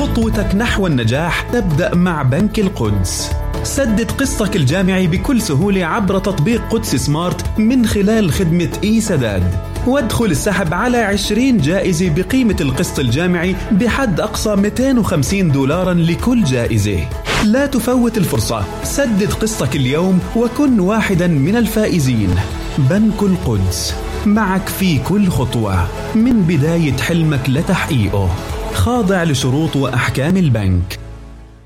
خطوتك نحو النجاح تبدأ مع بنك القدس. سدد قسطك الجامعي بكل سهولة عبر تطبيق قدس سمارت من خلال خدمة سداد، وادخل السحب على 20 جائزة بقيمة القسط الجامعي بحد أقصى $250 لكل جائزة. لا تفوت الفرصة، سدد قسطك اليوم وكن واحدا من الفائزين. بنك القدس، معك في كل خطوة من بداية حلمك لتحقيقه، خاضع لشروط وأحكام البنك.